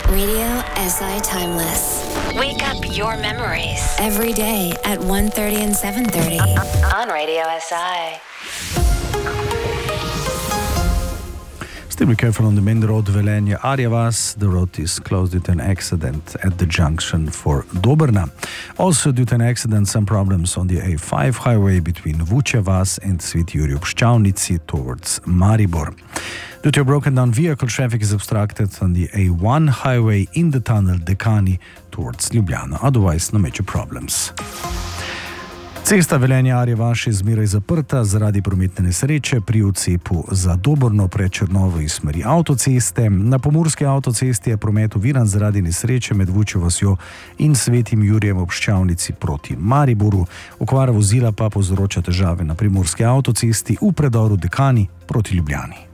Radio SI Timeless. Wake up your memories. Every day at 1:30 and 7:30 on Radio SI. Still be careful on the main road Velenje Arjavas. The road is closed due to an accident at the junction for Dobrna. Also due to an accident, some problems on the A5 highway between Vučevac and Sveti Jurij ob Ščavnici towards Maribor. Due to a broken down vehicle, traffic is obstructed on the A1 highway in the tunnel Dekani towards Ljubljana. Otherwise, no major problems. Cesta Velenje Arjavas je zmeraj zaprta zaradi prometne nesreče pri odcepu za Dobrno pred Črnovo iz smeri avtoceste. Na pomurski avtocesti je promet oviran zaradi nesreče med Vučevasjo in Svetim Jurijem ob Ščavnici proti Mariboru. Okvara vozila pa povzroča težave na primorski avtocesti v predoru Dekani proti Ljubljani.